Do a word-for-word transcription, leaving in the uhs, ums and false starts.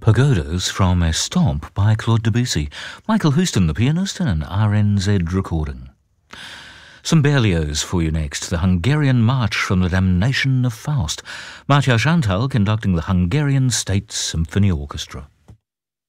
Pagodas from Estampe by Claude Debussy, Michael Houston the pianist, and an R N Z recording. Some Berlioz for you next, the Hungarian March from the Damnation of Faust. Matyas Antal conducting the Hungarian State Symphony Orchestra.